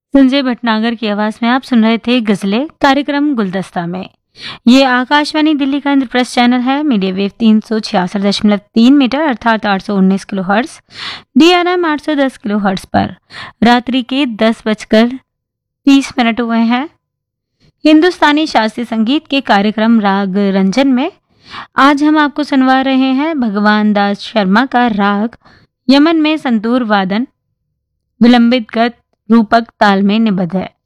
संजय भटनागर की आवाज में आप सुन रहे थे गजलें कार्यक्रम गुलदस्ता में। ये आकाशवाणी दिल्ली का इंद्रप्रस्थ चैनल है। मीडिया वेव 366.3 मीटर अर्थात 819 kilo hertz, DRM 810 kilo hertz पर रात्रि के 10:30 हुए हैं। हिंदुस्तानी शास्त्रीय संगीत के कार्यक्रम राग रंजन में आज हम आपको सुनवा रहे हैं भगवान दास शर्मा का राग यमन में संतूर वादन विलंबित गत रूपक ताल में निबद्ध है।